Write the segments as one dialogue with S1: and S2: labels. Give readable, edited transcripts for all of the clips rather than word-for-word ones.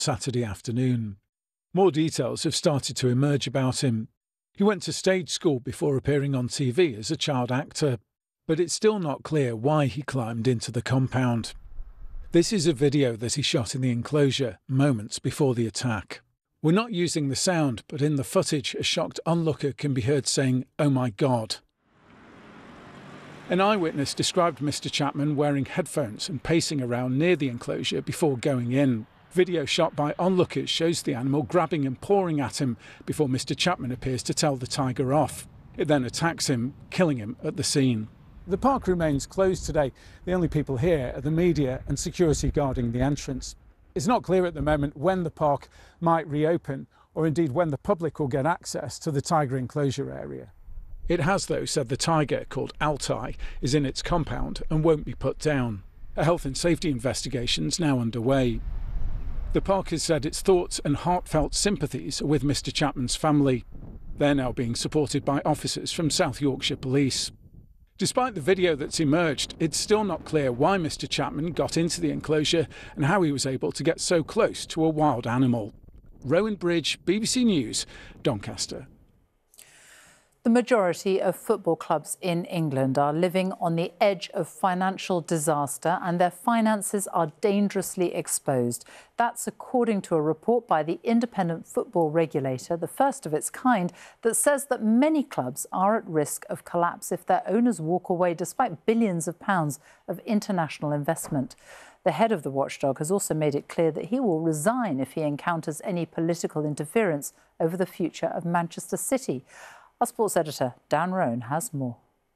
S1: Saturday afternoon. More details have started to emerge about him. He went to stage school before appearing on TV as a child actor, but it's still not clear why he climbed into the compound. This is a video that he shot in the enclosure moments before the attack. We're not using the sound, but in the footage, a shocked onlooker can be heard saying, "Oh my God." An eyewitness described Mr. Chapman wearing headphones and pacing around near the enclosure before going in. Video shot by onlookers shows the animal grabbing and pawing at him before Mr. Chapman appears to tell the tiger off. It then attacks him, killing him at the scene. The park remains closed today. The only people here are the media and security guarding the entrance. It's not clear at the moment when the park might reopen, or indeed when the public will get access to the tiger enclosure area. It has, though, said the tiger, called Altai, is in its compound and won't be put down. A health and safety investigation is now underway. The park has said its thoughts and heartfelt sympathies are with Mr. Chapman's family. They're now being supported by officers from South Yorkshire Police. Despite the video that's emerged, it's still not clear why Mr. Chapman got into the enclosure and how he was able to get so close to a wild animal. Rowan Bridge, BBC News, Doncaster.
S2: The majority of football clubs in England are living on the edge of financial disaster and their finances are dangerously exposed. That's according to a report by the independent football regulator, the first of its kind, that says that many clubs are at risk of collapse if their owners walk away despite billions of pounds of international investment. The head of the watchdog has also made it clear that he will resign if he encounters any political interference over the future of Manchester City. Our sports editor, Dan Roan, has more.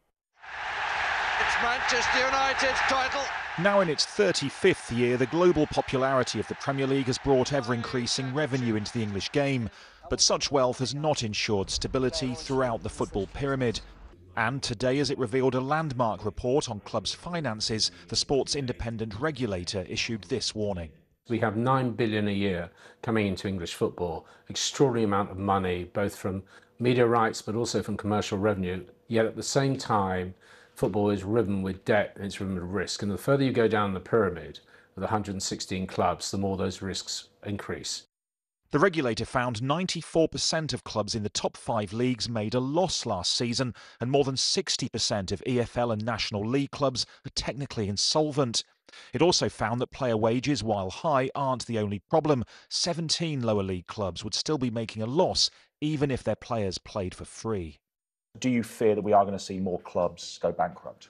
S3: It's Manchester United's title.
S4: Now in its 35th year, the global popularity of the Premier League has brought ever-increasing revenue into the English game. But such wealth has not ensured stability throughout the football pyramid. And today, as it revealed a landmark report on clubs' finances, the sports independent regulator issued this warning.
S5: We have £9 billion a year coming into English football, extraordinary amount of money, both from media rights but also from commercial revenue. Yet at the same time, football is riven with debt and it's riven with risk. And the further you go down the pyramid with 116 clubs, the more those risks increase.
S4: The regulator found 94% of clubs in the top 5 leagues made a loss last season, and more than 60% of EFL and National League clubs are technically insolvent. It also found that player wages, while high, aren't the only problem. 17 lower league clubs would still be making a loss, even if their players played for free.
S6: Do you fear that we are going to see more clubs go bankrupt?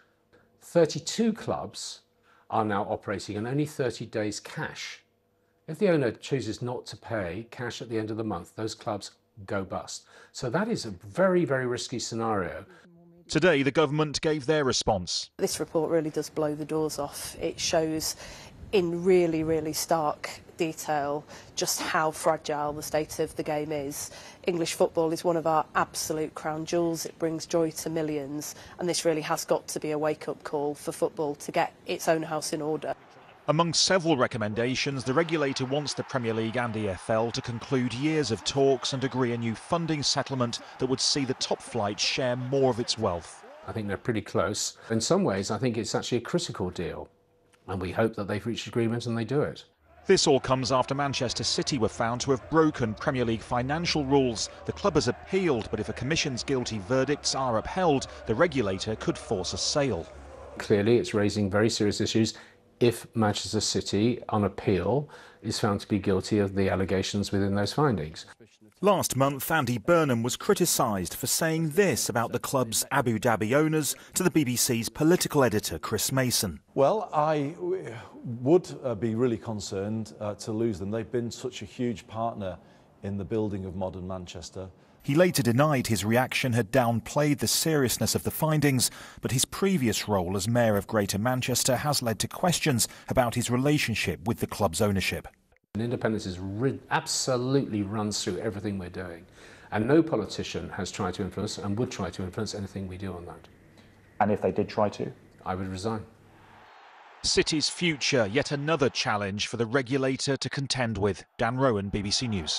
S5: 32 clubs are now operating on only 30 days cash. If the owner chooses not to pay cash at the end of the month, those clubs go bust. So that is a very, very risky scenario.
S4: Today, the government gave their response.
S7: This report really does blow the doors off. It shows in really, really stark detail just how fragile the state of the game is. English football is one of our absolute crown jewels. It brings joy to millions, and this really has got to be a wake-up call for football to get its own house in order.
S4: Among several recommendations, the regulator wants the Premier League and EFL to conclude years of talks and agree a new funding settlement that would see the top flight share more of its wealth.
S5: I think they're pretty close. In some ways, I think it's actually a critical deal, and we hope that they've reached agreement and they do it.
S4: This all comes after Manchester City were found to have broken Premier League financial rules. The club has appealed, but if a commission's guilty verdicts are upheld, the regulator could force a sale.
S5: Clearly, it's raising very serious issues if Manchester City, on appeal, is found to be guilty of the allegations within those findings.
S8: Last month, Andy Burnham was criticised for saying this about the club's Abu Dhabi owners to the BBC's political editor, Chris Mason.
S9: Well, I would be really concerned to lose them. They've been such a huge partner in the building of modern Manchester.
S8: He later denied his reaction had downplayed the seriousness of the findings, but his previous role as Mayor of Greater Manchester has led to questions about his relationship with the club's ownership.
S5: Independence absolutely runs through everything we're doing, and no politician has tried to influence and would try to influence anything we do on that.
S6: And if they did try to?
S5: I would resign.
S4: City's future, yet another challenge for the regulator to contend with. Dan Rowan, BBC News.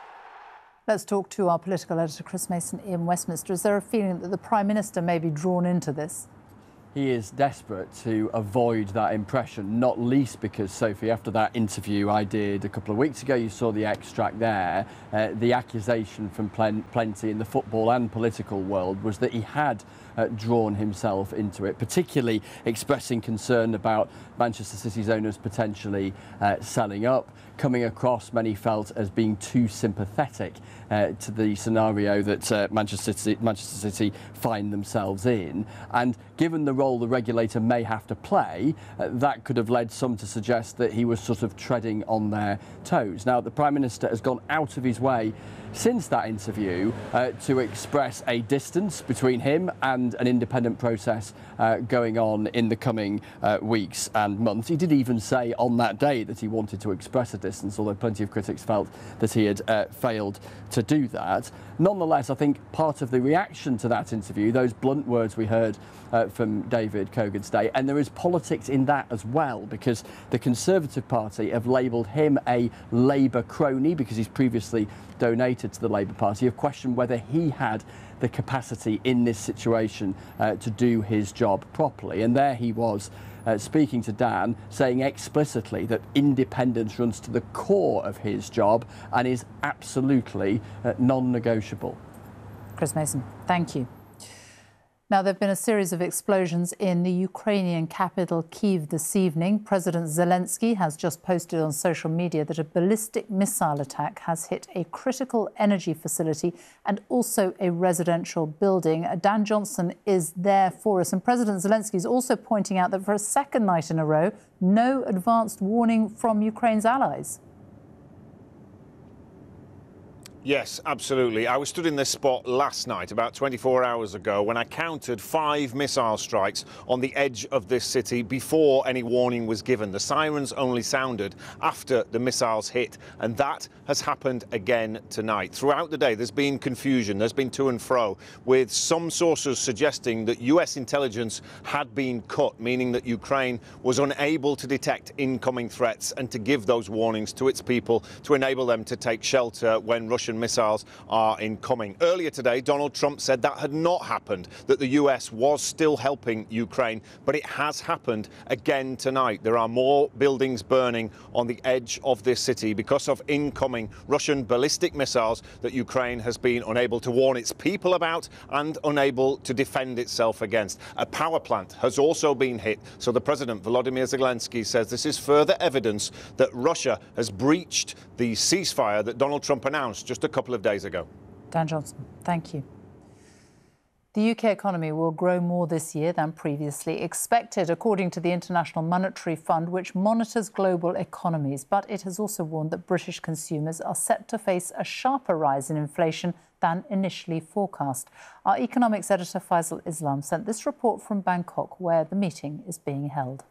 S2: Let's talk to our political editor, Chris Mason, in Westminster. Is there a feeling that the Prime Minister may be drawn into this?
S10: he is desperate to avoid that impression, not least because, Sophie, after that interview I did a couple of weeks ago, you saw the extract there, the accusation from plenty in the football and political world was that he had drawn himself into it, particularly expressing concern about Manchester City's owners potentially selling up, coming across, many felt, as being too sympathetic to the scenario that Manchester City find themselves in. And given the role the regulator may have to play, that could have led some to suggest that he was sort of treading on their toes. Now, the Prime Minister has gone out of his way since that interview to express a distance between him and an independent process going on in the coming weeks and months. He did even say on that day that he wanted to express a distance, although plenty of critics felt that he had failed to do that. Nonetheless, I think part of the reaction to that interview, those blunt words we heard from David Cogan today, and there is politics in that as well, because the Conservative Party have labelled him a Labour crony because he's previously donated to the Labour Party, have questioned whether he had the capacity in this situation to do his job properly. And there he was speaking to Dan, saying explicitly that independence runs to the core of his job and is absolutely non-negotiable.
S2: Chris Mason, thank you. Now, there have been a series of explosions in the Ukrainian capital, Kyiv, this evening. President Zelensky has just posted on social media that a ballistic missile attack has hit a critical energy facility and also a residential building. Dan Johnson is there for us. And President Zelensky is also pointing out that for a second night in a row, no advanced warning from Ukraine's allies.
S11: Yes, absolutely. I was stood in this spot last night, about 24 hours ago, when I counted 5 missile strikes on the edge of this city before any warning was given. The sirens only sounded after the missiles hit, and that has happened again tonight. Throughout the day, there's been confusion, there's been to and fro, with some sources suggesting that US intelligence had been cut, meaning that Ukraine was unable to detect incoming threats and to give those warnings to its people to enable them to take shelter when Russian missiles are incoming. Earlier today, Donald Trump said that had not happened, that the US was still helping Ukraine, but it has happened again tonight. There are more buildings burning on the edge of this city because of incoming Russian ballistic missiles that Ukraine has been unable to warn its people about and unable to defend itself against. A power plant has also been hit, so the President, Volodymyr Zelensky, says this is further evidence that Russia has breached the ceasefire that Donald Trump announced just a couple of days ago.
S2: Dan Johnson, thank you. The UK economy will grow more this year than previously expected, according to the International Monetary Fund, which monitors global economies. But it has also warned that British consumers are set to face a sharper rise in inflation than initially forecast. Our economics editor Faisal Islam sent this report from Bangkok, where the meeting is being held.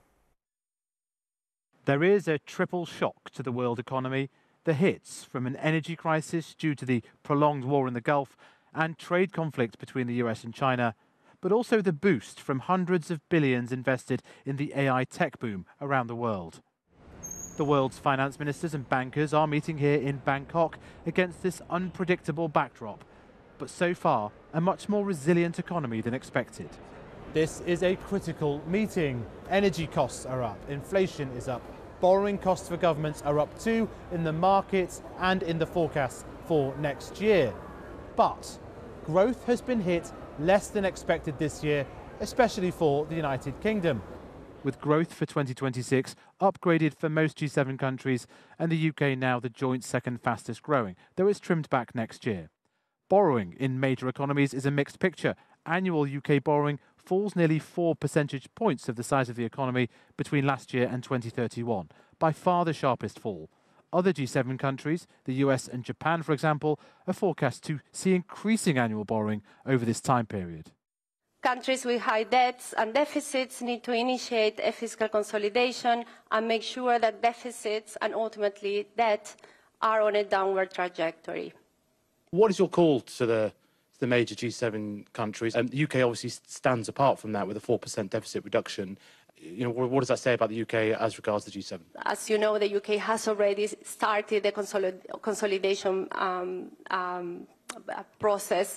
S12: There is a triple shock to the world economy. The hits from an energy crisis due to the prolonged war in the Gulf and trade conflict between the US and China, but also the boost from hundreds of billions invested in the AI tech boom around the world. The world's finance ministers and bankers are meeting here in Bangkok against this unpredictable backdrop, but so far a much more resilient economy than expected.
S13: This is a critical meeting. Energy costs are up, inflation is up, borrowing costs for governments are up too in the markets and in the forecasts for next year. But growth has been hit less than expected this year, especially for the United Kingdom.
S12: With growth for 2026 upgraded for most G7 countries and the UK now the joint second fastest growing, though it's trimmed back next year. Borrowing in major economies is a mixed picture. Annual UK borrowing falls nearly 4 percentage points of the size of the economy between last year and 2031, by far the sharpest fall. Other G7 countries, the US and Japan, for example, are forecast to see increasing annual borrowing over this time period.
S14: Countries with high debts and deficits need to initiate a fiscal consolidation and make sure that deficits and ultimately debt are on a downward trajectory.
S15: What is your call to the major G7 countries? The UK obviously stands apart from that with a 4% deficit reduction. You know, what does that say about the UK as regards the G7?
S14: As you know, the UK has already started the consolidation process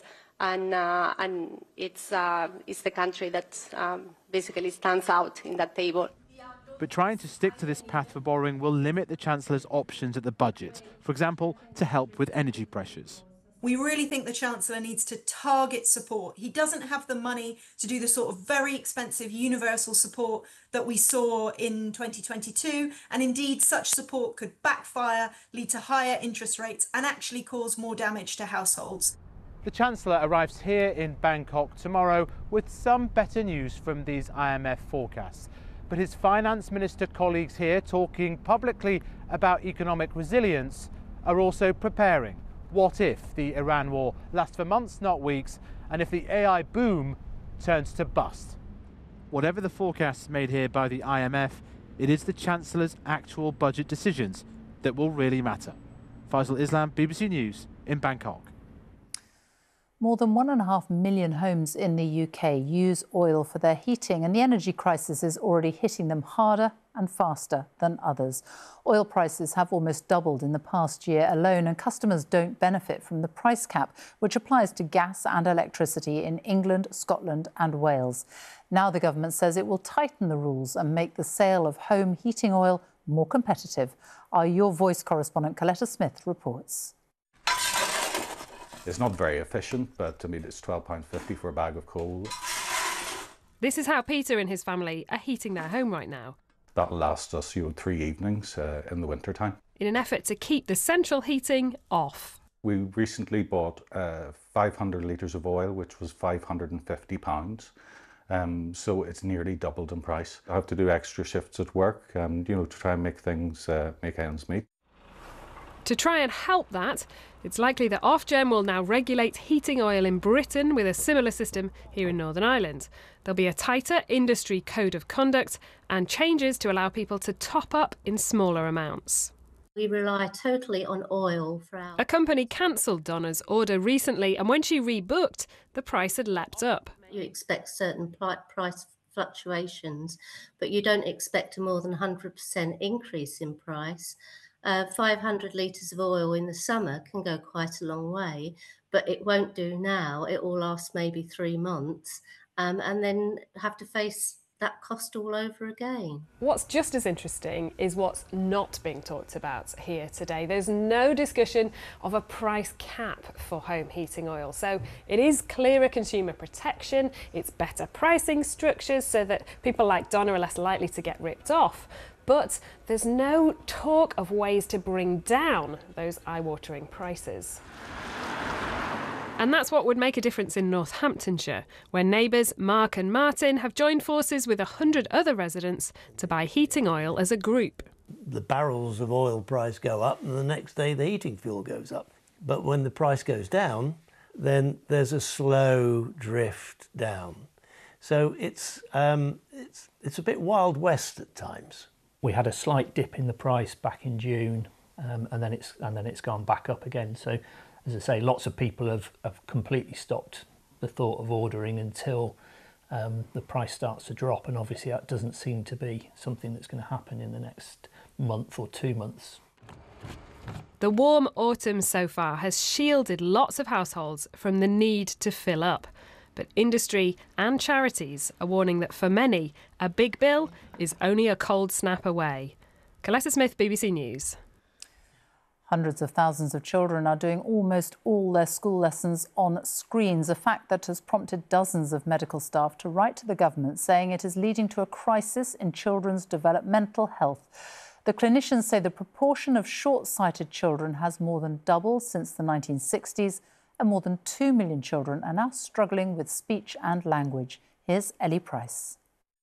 S14: and it's the country that basically stands out in that table.
S12: But trying to stick to this path for borrowing will limit the Chancellor's options at the budget, for example, to help with energy pressures.
S16: We really think the Chancellor needs to target support. He doesn't have the money to do the sort of very expensive universal support that we saw in 2022. And indeed, such support could backfire, lead to higher interest rates and actually cause more damage to households.
S13: The Chancellor arrives here in Bangkok tomorrow with some better news from these IMF forecasts. But his finance minister colleagues here, talking publicly about economic resilience, are also preparing. What if the Iran war lasts for months, not weeks, and if the AI boom turns to bust? Whatever the forecasts made here by the IMF, it is the Chancellor's actual budget decisions that will really matter. Faisal Islam, BBC News in Bangkok.
S2: More than 1.5 million homes in the UK use oil for their heating, and the energy crisis is already hitting them harder and faster than others. Oil prices have almost doubled in the past year alone, and customers don't benefit from the price cap, which applies to gas and electricity in England, Scotland and Wales. Now the government says it will tighten the rules and make the sale of home heating oil more competitive. Our Your Voice correspondent Coletta Smith reports.
S17: It's not very efficient, but I mean, it's £12.50 for a bag of coal.
S18: This is how Peter and his family are heating their home right now.
S17: That'll last us, 3 evenings in the winter time.
S18: In an effort to keep the central heating off.
S17: We recently bought 500 litres of oil, which was £550. So it's nearly doubled in price. I have to do extra shifts at work, to try and make things, make ends meet.
S18: To try and help that, it's likely that Ofgem will now regulate heating oil in Britain with a similar system here in Northern Ireland. There'll be a tighter industry code of conduct and changes to allow people to top up in smaller amounts.
S19: We rely totally on oil for our...
S18: A company cancelled Donna's order recently, and when she rebooked, the price had leapt up.
S19: You expect certain price fluctuations, but you don't expect a more than 100% increase in price. 500 litres of oil in the summer can go quite a long way, but it won't do now. It will last maybe 3 months and then have to face that cost all over again.
S18: What's just as interesting is what's not being talked about here today. There's no discussion of a price cap for home heating oil. So it is clearer consumer protection, it's better pricing structures so that people like Donna are less likely to get ripped off. But there's no talk of ways to bring down those eye-watering prices. And that's what would make a difference in Northamptonshire, where neighbours Mark and Martin have joined forces with 100 other residents to buy heating oil as a group.
S20: The barrels of oil price go up and the next day the heating fuel goes up. But when the price goes down, then there's a slow drift down. So it's a bit Wild West at times.
S21: We had a slight dip in the price back in June, and then it's gone back up again. So, as I say, lots of people have completely stopped the thought of ordering until the price starts to drop, and obviously that doesn't seem to be something that's going to happen in the next month or 2 months.
S18: The warm autumn so far has shielded lots of households from the need to fill up. But industry and charities are warning that for many, a big bill is only a cold snap away. Coletta Smith, BBC News.
S2: Hundreds of thousands of children are doing almost all their school lessons on screens, a fact that has prompted dozens of medical staff to write to the government saying it is leading to a crisis in children's developmental health. The clinicians say the proportion of short-sighted children has more than doubled since the 1960s, and more than 2 million children are now struggling with speech and language. Here's Ellie Price.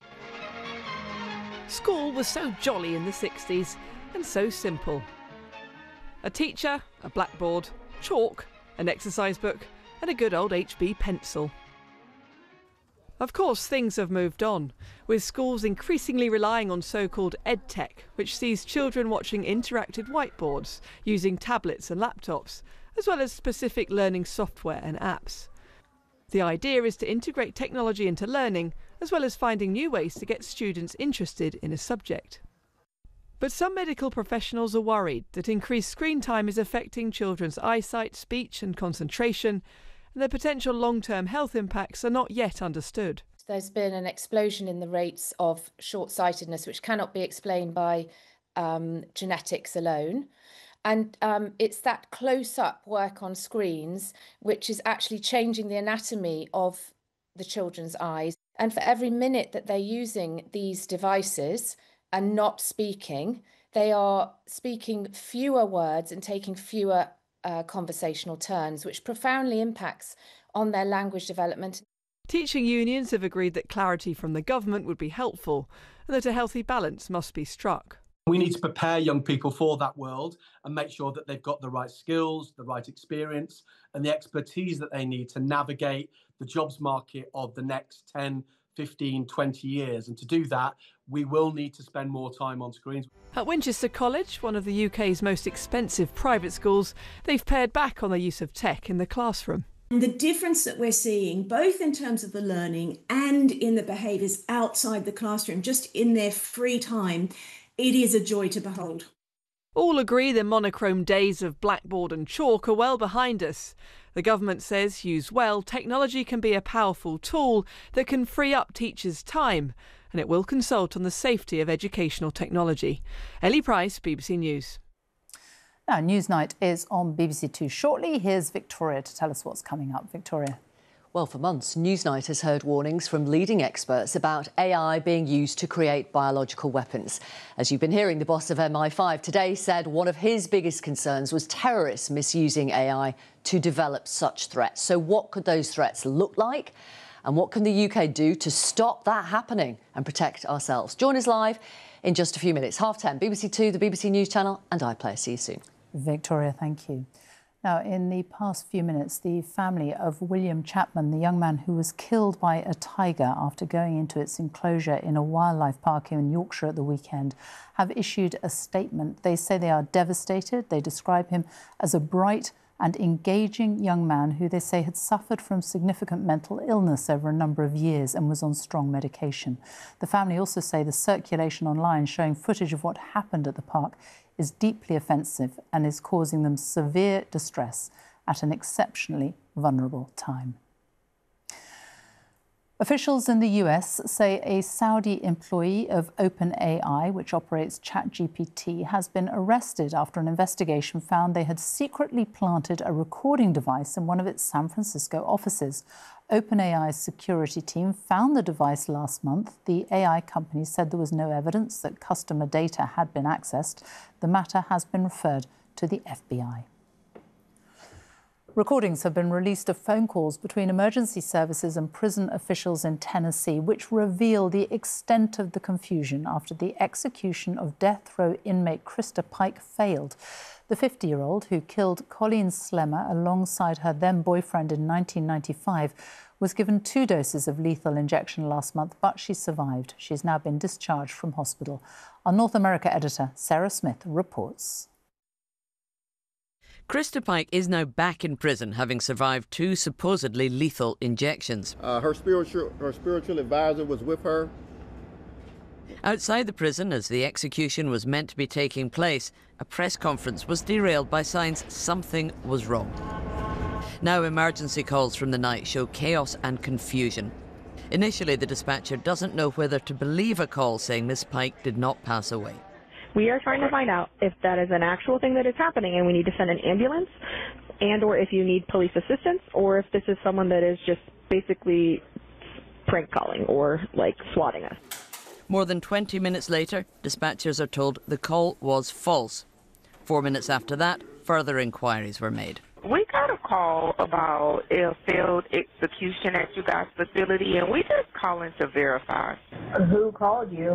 S22: School was so jolly in the 60s and so simple. A teacher, a blackboard, chalk, an exercise book and a good old HB pencil. Of course, things have moved on, with schools increasingly relying on so-called EdTech, which sees children watching interactive whiteboards, using tablets and laptops, as well as specific learning software and apps. The idea is to integrate technology into learning, as well as finding new ways to get students interested in a subject. But some medical professionals are worried that increased screen time is affecting children's eyesight, speech and concentration, and the potential long-term health impacts are not yet understood.
S1: There's been an explosion in the rates of short-sightedness, which cannot be explained by genetics alone. And it's that close-up work on screens which is actually changing the anatomy of the children's eyes. And for every minute that they're using these devices and not speaking, they are speaking fewer words and taking fewer conversational turns, which profoundly impacts on their language development.
S22: Teaching unions have agreed that clarity from the government would be helpful and that a healthy balance must be struck.
S3: We need to prepare young people for that world and make sure that they've got the right skills, the right experience and the expertise that they need to navigate the jobs market of the next 10, 15, 20 years. And to do that, we will need to spend more time on screens.
S22: At Winchester College, one of the UK's most expensive private schools, they've pared back on the use of tech in the classroom.
S23: The difference that we're seeing, both in terms of the learning and in the behaviours outside the classroom, just in their free time, it is a joy to behold.
S22: All agree the monochrome days of blackboard and chalk are well behind us. The government says, used well, technology can be a powerful tool that can free up teachers' time, and it will consult on the safety of educational technology. Ellie Price, BBC News.
S2: Now, Newsnight is on BBC Two shortly. Here's Victoria to tell us what's coming up. Victoria.
S24: Well, for months, Newsnight has heard warnings from leading experts about AI being used to create biological weapons. As you've been hearing, the boss of MI5 today said one of his biggest concerns was terrorists misusing AI to develop such threats. So what could those threats look like? And what can the UK do to stop that happening and protect ourselves? Join us live in just a few minutes. 10:30, BBC Two, the BBC News Channel and iPlayer. See you soon.
S2: Victoria, thank you. Now, in the past few minutes, the family of William Chapman, the young man who was killed by a tiger after going into its enclosure in a wildlife park here in Yorkshire at the weekend, have issued a statement. They say they are devastated. They describe him as a bright and engaging young man who they say had suffered from significant mental illness over a number of years and was on strong medication. The family also say the circulation online showing footage of what happened at the park is deeply offensive and is causing them severe distress at an exceptionally vulnerable time. Officials in the US say a Saudi employee of OpenAI, which operates ChatGPT, has been arrested after an investigation found they had secretly planted a recording device in one of its San Francisco offices. OpenAI's security team found the device last month. The AI company said there was no evidence that customer data had been accessed. The matter has been referred to the FBI. Recordings have been released of phone calls between emergency services and prison officials in Tennessee, which reveal the extent of the confusion after the execution of death row inmate Krista Pike failed. The 50-year-old, who killed Colleen Slemmer alongside her then-boyfriend in 1995, was given 2 doses of lethal injection last month, but she survived. She's now been discharged from hospital. Our North America editor, Sarah Smith, reports.
S25: Krista Pike is now back in prison, having survived 2 supposedly lethal injections.
S26: Her spiritual advisor was with her.
S25: Outside the prison, as the execution was meant to be taking place, a press conference was derailed by signs something was wrong. Now emergency calls from the night show chaos and confusion. Initially, the dispatcher doesn't know whether to believe a call saying Miss Pike did not pass away.
S27: We are trying to find out if that is an actual thing that is happening and we need to send an ambulance, and or if you need police assistance, or if this is someone that is just basically prank calling or like swatting us.
S25: More than 20 minutes later, dispatchers are told the call was false. 4 minutes after that, further inquiries were made.
S27: We got a call about a failed execution at you guys' facility, and we just calling to verify.
S28: Who called you?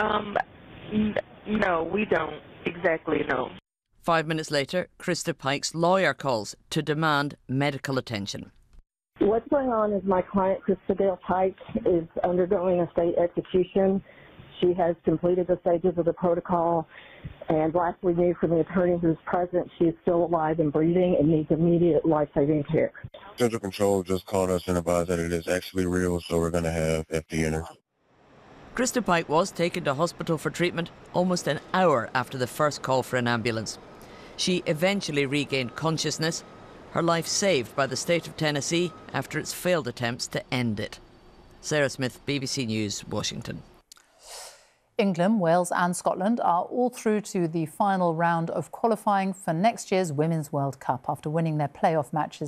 S27: No, we don't exactly know.
S25: 5 minutes later, Krista Pike's lawyer calls to demand medical attention.
S28: What's going on is my client, Krista Pike, is undergoing a state execution. She has completed the stages of the protocol, and last we knew from the attorney who's present, she is still alive and breathing and needs immediate life-saving care.
S26: Central Control just called us and advised that it is actually real, so we're going to have FD enter.
S25: Krista Pike was taken to hospital for treatment almost an hour after the first call for an ambulance. She eventually regained consciousness, her life saved by the state of Tennessee after its failed attempts to end it. Sarah Smith, BBC News, Washington.
S2: England, Wales and Scotland are all through to the final round of qualifying for next year's Women's World Cup after winning their playoff matches